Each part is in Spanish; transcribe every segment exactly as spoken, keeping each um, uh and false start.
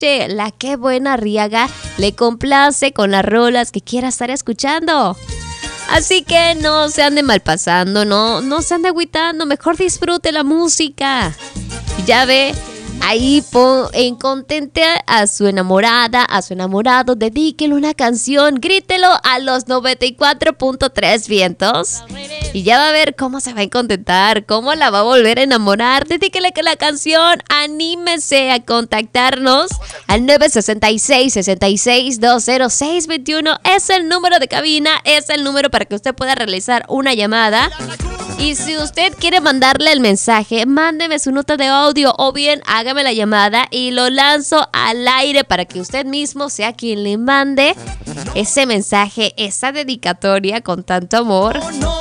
La Qué Buena Arriaga le complace con las rolas que quiera estar escuchando. Así que no se ande mal pasando, no, no se ande agüitando, mejor disfrute la música. Ya ve, ahí pon, en contente a su enamorada, a su enamorado, dedíquele una canción, grítelo a los noventa y cuatro punto tres vientos. Y ya va a ver cómo se va a contentar, cómo la va a volver a enamorar. Dedíquele que la canción, anímese a contactarnos al nueve seis seis, seis seis dos cero seis dos uno. Es el número de cabina, es el número para que usted pueda realizar una llamada. Y si usted quiere mandarle el mensaje, mándeme su nota de audio o bien hágame la llamada y lo lanzo al aire para que usted mismo sea quien le mande ese mensaje, esa dedicatoria con tanto amor.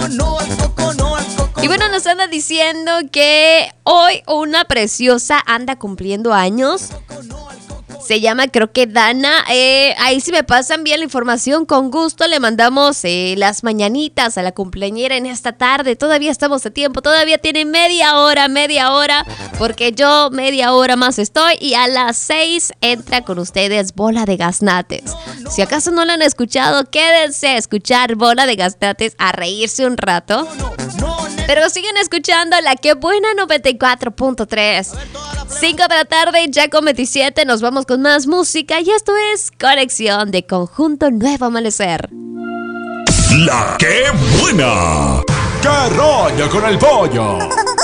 Y bueno, nos anda diciendo que hoy una preciosa anda cumpliendo años. Se llama, creo que Dana. Eh, ahí si me pasan bien la información, con gusto le mandamos eh, las mañanitas a la cumpleañera en esta tarde. Todavía estamos a tiempo, todavía tiene media hora, media hora, porque yo media hora más estoy y a las seis entra con ustedes Bola de Gaznates. Si acaso no lo han escuchado, quédense a escuchar Bola de Gaznates, a reírse un rato. Pero siguen escuchando La Qué Buena noventa y cuatro punto tres. cinco de la tarde, ya con veintisiete, nos vamos con más música y esto es Conexión de Conjunto Nuevo Amanecer. La Qué Buena. ¡Qué rollo con el pollo!